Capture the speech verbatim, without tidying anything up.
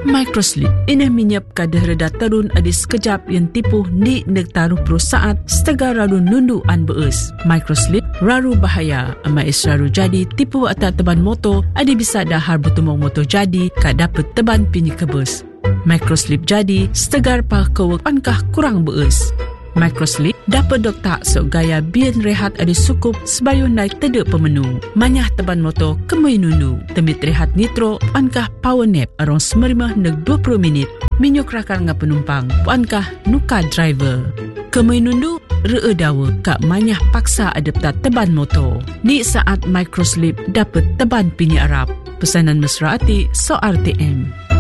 Microslip ini menyap kadar reda terun adis sekejap yang tipu ni nek taruh pro saat setega raru nundu an beus. Microslip raru bahaya ama is raru jadi tipu atas teban motor adi bisa dahar bertumong motor jadi ka dapat teban pini kebus. Microslip jadi setegar pa kewek ankah kurang beus. Microslip dapat doktak sok gaya bian rehat ada sukup sebayun naik tedek pemenu. Manyah teban motor kemai nundu. Temit rehat nitro puankah power nap arong semerimah neg dua puluh minit. Minyuk rakal nga penumpang puankah nuka driver. Kemai nundu ree dawa kak manyah paksa adaptat teban motor. Ni saat Microslip dapat teban pini Arab. Pesanan mesra ati so R T M.